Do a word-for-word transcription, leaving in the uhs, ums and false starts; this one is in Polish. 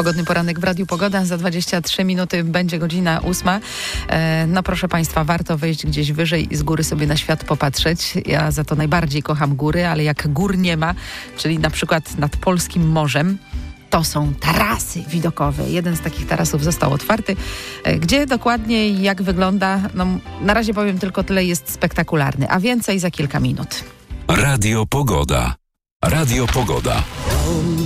Pogodny poranek w Radiu Pogoda. Za dwadzieścia trzy minuty będzie godzina ósma. E, no proszę Państwa, warto wejść gdzieś wyżej i z góry sobie na świat popatrzeć. Ja za to najbardziej kocham góry, ale jak gór nie ma, czyli na przykład nad polskim morzem, to są tarasy widokowe. Jeden z takich tarasów został otwarty. E, gdzie dokładnie i jak wygląda, no na razie powiem tylko tyle, jest spektakularny, a więcej za kilka minut. Radio Pogoda. Radio Pogoda.